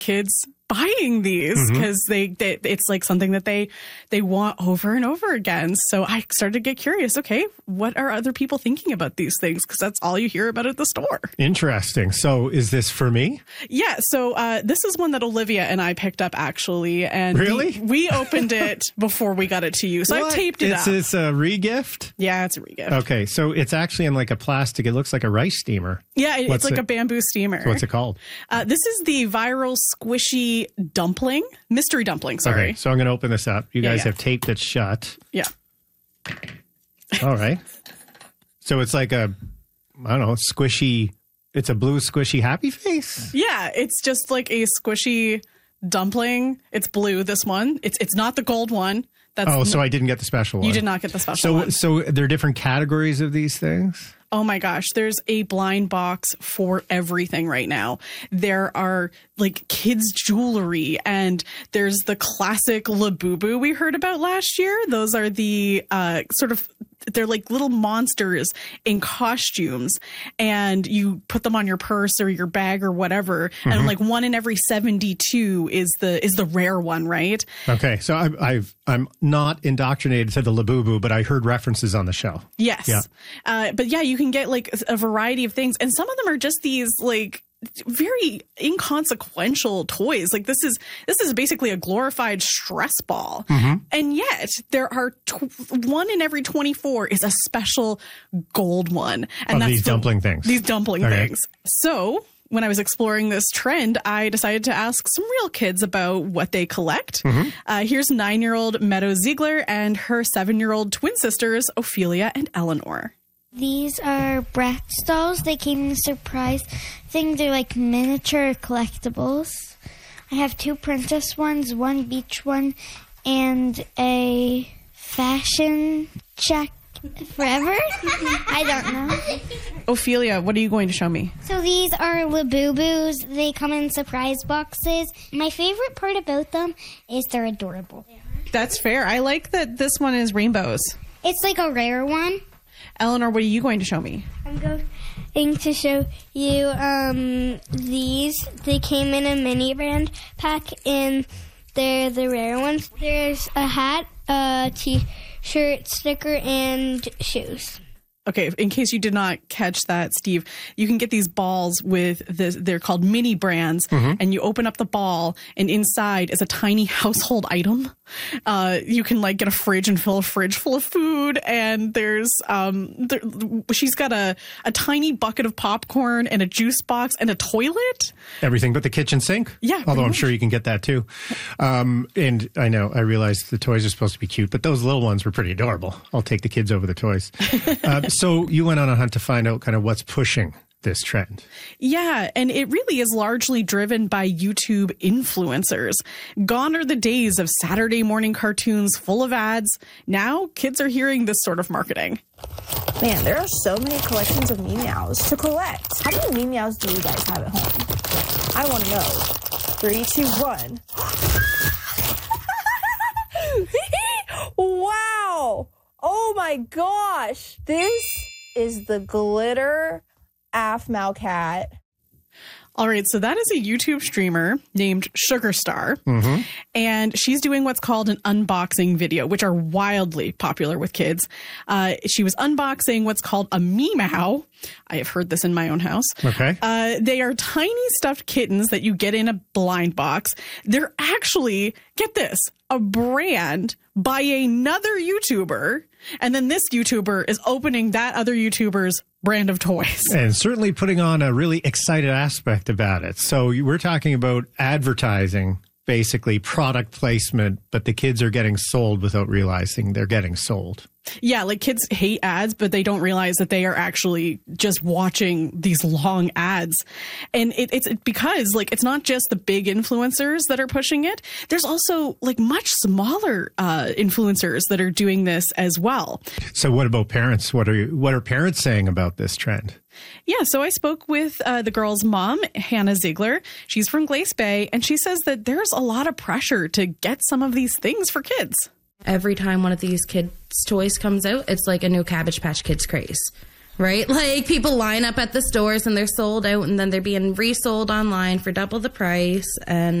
kids buying these because they it's like something that they want over and over again. So I started to get curious. Okay, what are other people thinking about these things? Because that's all you hear about at the store. Interesting. So is this for me? Yeah. So this is one that Olivia and I picked up actually, and really we opened it before we got it to you. So I taped it up. Is this a re-gift? Yeah, it's a re-gift. Okay, so it's actually in like a plastic. It looks like a rice steamer. Yeah, it's like a bamboo steamer. So what's it called? This is the viral squishy dumpling, mystery dumpling. Sorry. Okay, so I'm going to open this up. You guys have taped it shut. Yeah. All right. So it's like a, I don't know, squishy. It's a blue squishy happy face. Yeah, it's just like a squishy dumpling. It's blue. This one. It's not the gold one. So I didn't get the special one. You did not get the special one. So there are different categories of these things? Oh my gosh, there's a blind box for everything right now. There are like kids' jewelry, and there's the classic Labubu we heard about last year. Those are the they're like little monsters in costumes, and you put them on your purse or your bag or whatever. And like 1 in every 72 is the rare one, right? Okay, so I'm not indoctrinated to the Labubu, but I heard references on the show. Yes. Yeah. But yeah, you can get like a variety of things, and some of them are just these like very inconsequential toys. Like this is basically a glorified stress ball. And yet there are 1 in every 24 is a special gold one. And that's these dumpling things. These dumpling things. So when I was exploring this trend, I decided to ask some real kids about what they collect. Here's 9-year-old Meadow Ziegler and her 7-year-old twin sisters, Ophelia and Eleanor. These are Bratz dolls. They came in a surprise thing. They're like miniature collectibles. I have 2 princess ones, 1 beach one, and a fashion check forever. I don't know. Ophelia, what are you going to show me? So these are Labubus. They come in surprise boxes. My favorite part about them is they're adorable. That's fair. I like that this one is rainbows. It's like a rare one. Eleanor, what are you going to show me? I'm going to show you these. They came in a mini brand pack, and they're the rare ones. There's a hat, a t-shirt, sticker, and shoes. Okay, in case you did not catch that, Steve, you can get these balls with they're called mini brands, and you open up the ball, and inside is a tiny household item. You can like get a fridge and fill a fridge full of food, and there's she's got a tiny bucket of popcorn and a juice box and a toilet. Everything but the kitchen sink. Yeah. Although I'm sure you can get that too. And I realize the toys are supposed to be cute, but those little ones were pretty adorable. I'll take the kids over the toys. So you went on a hunt to find out kind of what's pushing this trend. Yeah, and it really is largely driven by YouTube influencers. Gone are the days of Saturday morning cartoons full of ads. Now, kids are hearing this sort of marketing. Man, there are so many collections of Meows to collect. How many Meows do you guys have at home? I want to know. 3, 2, 1. Wow! Oh my gosh! This is the glitter Aphmau cat. All right, so that is a YouTube streamer named Sugar Star, and she's doing what's called an unboxing video, which are wildly popular with kids. She was unboxing what's called a Meow. I have heard this in my own house. Okay. They are tiny stuffed kittens that you get in a blind box. They're actually, get this, a brand by another YouTuber, and then this YouTuber is opening that other YouTuber's brand of toys. And certainly putting on a really excited aspect about it. So we're talking about advertising, basically product placement, but the kids are getting sold without realizing they're getting sold. Yeah, like kids hate ads, but they don't realize that they are actually just watching these long ads. And it's because like it's not just the big influencers that are pushing it. There's also like much smaller influencers that are doing this as well. So what about parents? What are parents saying about this trend? Yeah, so I spoke with the girl's mom, Hannah Ziegler. She's from Glace Bay, and she says that there's a lot of pressure to get some of these things for kids. Every time one of these kids' toys comes out, it's like a new Cabbage Patch Kids craze, right? Like, people line up at the stores and they're sold out, and then they're being resold online for double the price. And